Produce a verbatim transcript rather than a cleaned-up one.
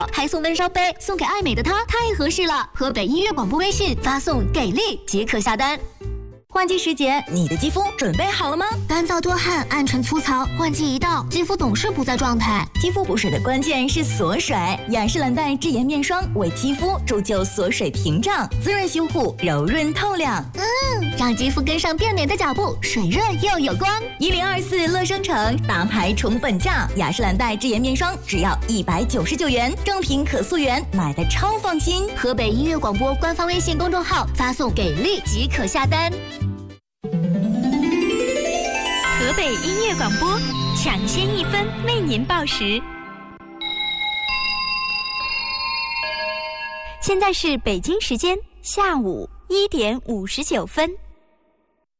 还送温烧杯，送给爱美的她太合适了。河北音乐广播微信发送“给力”即可下单。 换季时节，你的肌肤准备好了吗？ 干燥多汗、暗沉粗糙，换季一到，肌肤总是不在状态。 肌肤补水的关键是锁水，雅诗兰黛智妍面霜为肌肤铸就锁水屏障，滋润修护，柔润透亮。 嗯，让肌肤跟上变美的脚步，水润又有光。 一零二四乐商城大牌重本价，雅诗兰黛智妍面霜只要一百九十九元，正品可溯源，买的超放心。 河北音乐广播官方微信公众号发送“给力”即可下单。 河北音乐广播抢先一分为您报时。现在是北京时间下午一点五十九分。